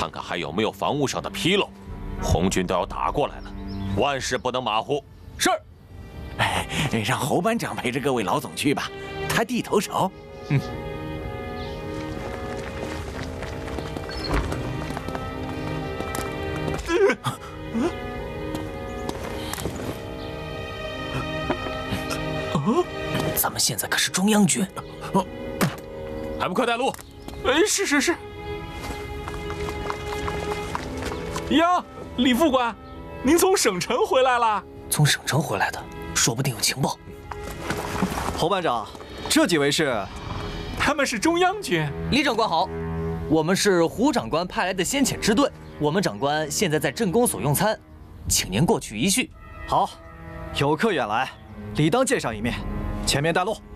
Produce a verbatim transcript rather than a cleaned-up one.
看看还有没有防务上的纰漏。红军都要打过来了，万事不能马虎。 是。 哎，让侯班长陪着各位老总去吧，他地头熟。 嗯。 咱们现在可是中央军， 还不快带路！ 哎，是是是。呀，李副官，您从省城回来了？从省城回来的，说不定有情报。 侯班长，这几位是？ 他们是中央军。 李长官好，我们是胡长官派来的先遣支队，我们长官现在在镇公所用餐，请您过去一叙。 好，有客远来，理当见上一面。前面带路。